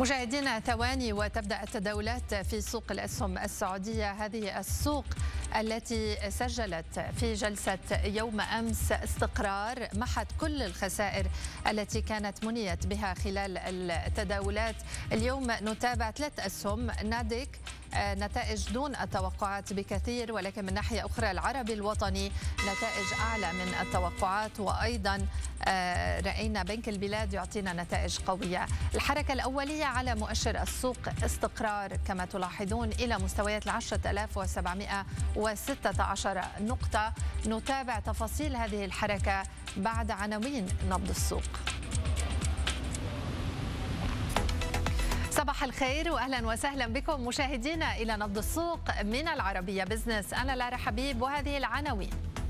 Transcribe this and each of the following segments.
مشاهدينا ثواني وتبدأ التداولات في سوق الأسهم السعودية. هذه السوق التي سجلت في جلسة يوم أمس استقرار محت كل الخسائر التي كانت منيت بها خلال التداولات. اليوم نتابع 3 أسهم. ناديك نتائج دون التوقعات بكثير، ولكن من ناحية أخرى العربي الوطني نتائج أعلى من التوقعات، وأيضا رأينا بنك البلاد يعطينا نتائج قوية. الحركة الأولية على مؤشر السوق استقرار كما تلاحظون إلى مستويات 10,716 نقطة. نتابع تفاصيل هذه الحركة بعد عناوين نبض السوق. صباح الخير واهلا وسهلا بكم مشاهدينا الى نبض السوق من العربيه بزنس. انا لارا حبيب وهذه العناوين.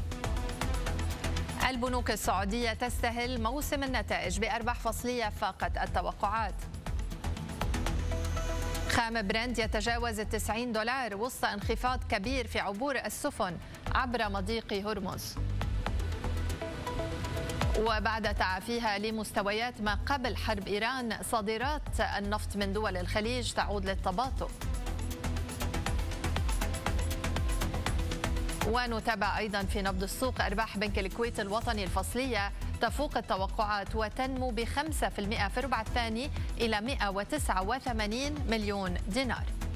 البنوك السعوديه تستهل موسم النتائج بارباح فصليه فاقت التوقعات. خام برنت يتجاوز $90 وسط انخفاض كبير في عبور السفن عبر مضيق هرمز. وبعد تعافيها لمستويات ما قبل حرب إيران، صادرات النفط من دول الخليج تعود للتباطؤ. ونتابع أيضا في نبض السوق أرباح بنك الكويت الوطني الفصلية تفوق التوقعات وتنمو ب5% في الربع الثاني إلى 189 مليون دينار.